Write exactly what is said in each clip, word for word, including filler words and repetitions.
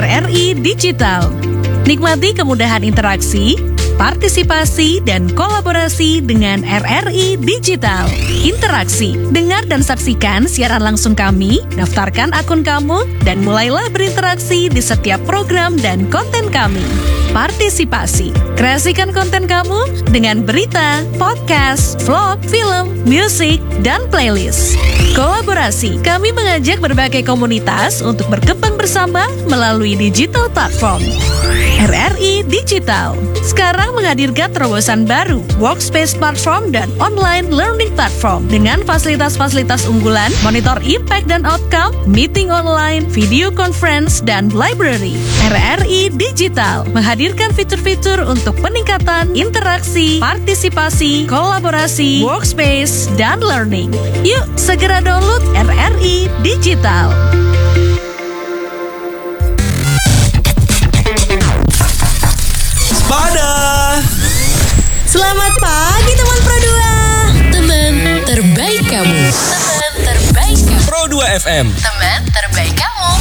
R R I Digital. Nikmati kemudahan interaksi, partisipasi, dan kolaborasi dengan R R I Digital. Interaksi, dengar dan saksikan siaran langsung kami, daftarkan akun kamu, dan mulailah berinteraksi di setiap program dan konten kami. Partisipasi, kreasikan konten kamu dengan berita, podcast, vlog, film, musik, dan playlist. Kolaborasi, kami mengajak berbagai komunitas untuk berkembang bersama melalui digital platform. R R I Digital sekarang menghadirkan terobosan baru, workspace platform dan online learning platform dengan fasilitas-fasilitas unggulan, monitor impact dan outcome, meeting online, video conference, dan library. R R I Digital menghadirkan fitur-fitur untuk peningkatan interaksi, partisipasi, kolaborasi, workspace, dan learning. Yuk, segera download R R I Digital. Pada Selamat pagi teman Pro dua. Teman terbaik kamu. Teman terbaik kamu. Pro dua F M. Teman terbaik kamu.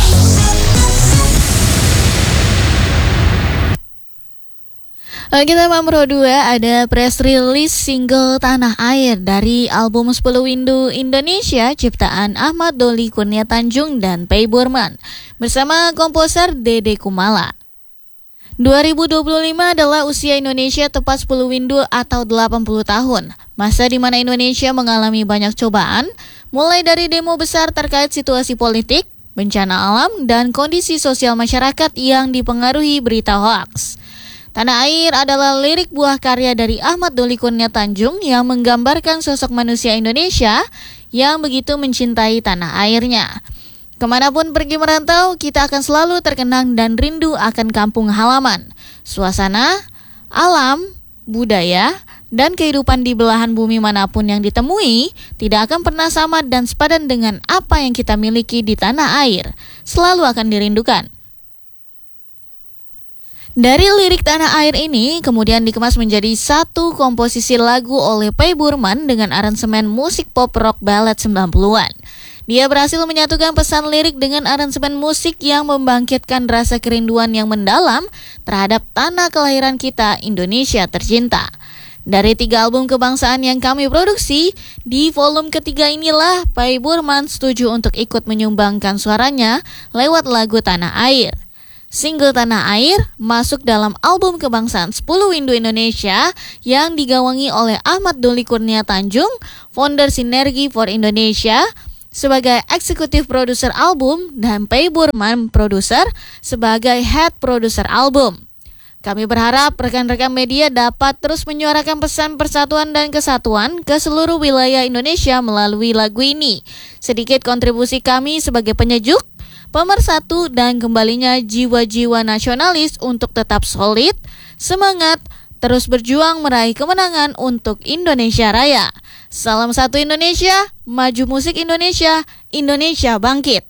Oke teman Pro dua, ada press release single Tanah Air dari album sepuluh Windu Indonesia ciptaan Ahmad Doli Kurnia Tanjung dan Pei Burman bersama komposer Dede Kumala. dua ribu dua puluh lima adalah usia Indonesia tepat sepuluh Windu atau delapan puluh tahun. Masa di mana Indonesia mengalami banyak cobaan, mulai dari demo besar terkait situasi politik, bencana alam, dan kondisi sosial masyarakat yang dipengaruhi berita hoaks. Tanah Air adalah lirik buah karya dari Ahmad Doli Kurnia Tanjung yang menggambarkan sosok manusia Indonesia yang begitu mencintai tanah airnya. Kemanapun pergi merantau, kita akan selalu terkenang dan rindu akan kampung halaman. Suasana, alam, budaya, dan kehidupan di belahan bumi manapun yang ditemui tidak akan pernah sama dan sepadan dengan apa yang kita miliki di tanah air. Selalu akan dirindukan. Dari lirik Tanah Air ini kemudian dikemas menjadi satu komposisi lagu oleh Pei Burman dengan aransemen musik pop rock ballad sembilan puluhan. Dia berhasil menyatukan pesan lirik dengan aransemen musik yang membangkitkan rasa kerinduan yang mendalam terhadap tanah kelahiran kita, Indonesia tercinta. Dari tiga album kebangsaan yang kami produksi, di volume ketiga inilah Pei Burman setuju untuk ikut menyumbangkan suaranya lewat lagu Tanah Air. Single Tanah Air masuk dalam album kebangsaan sepuluh Windu Indonesia yang digawangi oleh Ahmad Doli Kurnia Tanjung, founder Sinergi for Indonesia, sebagai eksekutif produser album dan Pei Burman produser sebagai head produser album. Kami berharap rekan-rekan media dapat terus menyuarakan pesan persatuan dan kesatuan ke seluruh wilayah Indonesia melalui lagu ini. Sedikit kontribusi kami sebagai penyejuk, pemersatu dan kembalinya jiwa-jiwa nasionalis untuk tetap solid, semangat, terus berjuang meraih kemenangan untuk Indonesia Raya. Salam satu Indonesia, maju musik Indonesia, Indonesia bangkit.